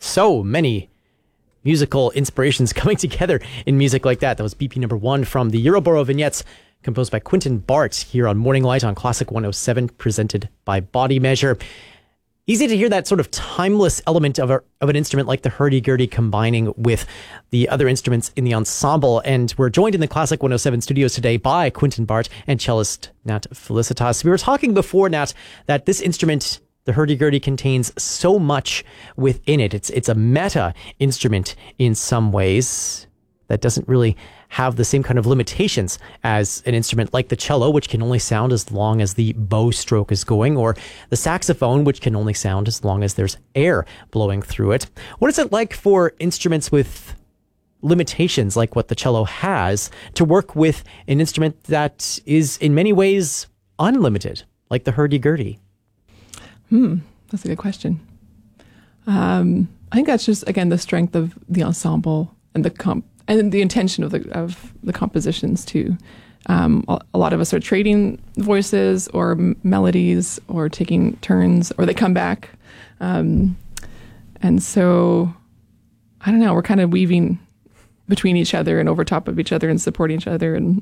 so many musical inspirations coming together in music like that. That was BP number 1 from the Euroboro vignettes, composed by Quentin Bart here on Morning Light on Classic 107, presented by Body Measure. Easy to hear that sort of timeless element of an instrument like the hurdy-gurdy combining with the other instruments in the ensemble. And we're joined in the Classic 107 studios today by Quentin Bart and cellist Nat Felicitas. We were talking before, Nat, that this instrument, the hurdy-gurdy, contains so much within it. It's a meta instrument in some ways that doesn't really have the same kind of limitations as an instrument like the cello, which can only sound as long as the bow stroke is going, or the saxophone, which can only sound as long as there's air blowing through it. What is it like for instruments with limitations like what the cello has to work with an instrument that is in many ways unlimited, like the hurdy-gurdy? That's a good question. I think that's just, again, the strength of the ensemble and the intention of the compositions too. A lot of us are trading voices or melodies or taking turns, or they come back. And so, I don't know, we're kind of weaving between each other and over top of each other and supporting each other. And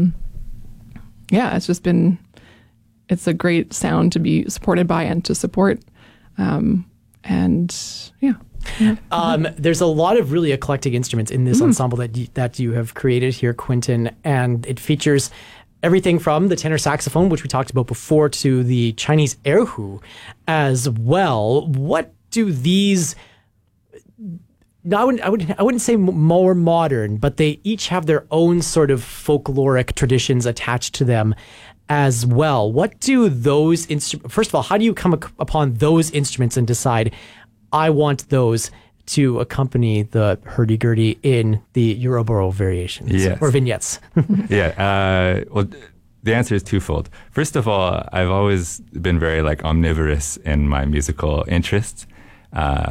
it's a great sound to be supported by and to support. There's a lot of really eclectic instruments in this ensemble that you have created here, Quentin, and it features everything from the tenor saxophone, which we talked about before, to the Chinese erhu as well. What do these? I wouldn't say more modern, but they each have their own sort of folkloric traditions attached to them as well. What do those instruments? First of all, how do you come upon those instruments and decide, I want those to accompany the hurdy-gurdy in the Euroboro variations or vignettes? Well, the answer is twofold. First of all, I've always been very omnivorous in my musical interests.